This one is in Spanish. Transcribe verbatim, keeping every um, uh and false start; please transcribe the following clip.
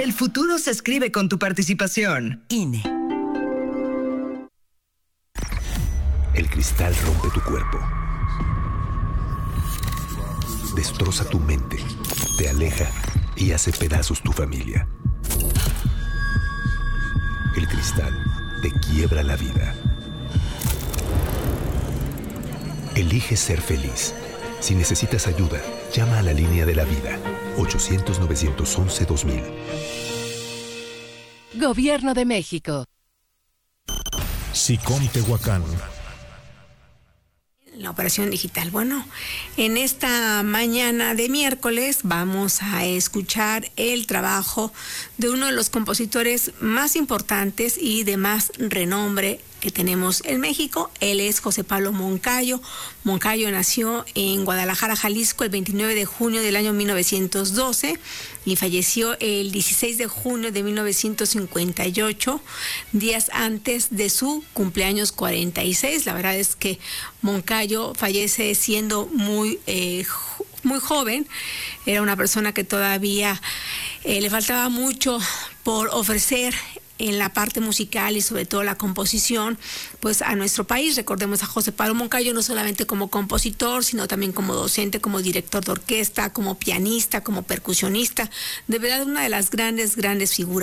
El futuro se escribe con tu participación. I N E. El cristal rompe tu cuerpo. Destroza tu mente, te aleja y hace pedazos tu familia. El cristal te quiebra la vida. Elige ser feliz. Si necesitas ayuda, llama a la línea de la vida. ochocientos, novecientos once, dos mil. Gobierno de México. SICOM Tehuacán. La operación digital. Bueno, en esta mañana de miércoles vamos a escuchar el trabajo de uno de los compositores más importantes y de más renombre que tenemos en México. Él es José Pablo Moncayo. Moncayo nació en Guadalajara, Jalisco, el veintinueve de junio del año mil novecientos doce y falleció el dieciséis de junio de mil novecientos cincuenta y ocho, días antes de su cumpleaños cuarenta y seis. La verdad es que Moncayo fallece siendo muy eh, muy joven. Era una persona que todavía eh, le faltaba mucho por ofrecer en la parte musical y sobre todo la composición, pues a nuestro país. Recordemos a José Pablo Moncayo no solamente como compositor, sino también como docente, como director de orquesta, como pianista, como percusionista. De verdad, una de las grandes, grandes figuras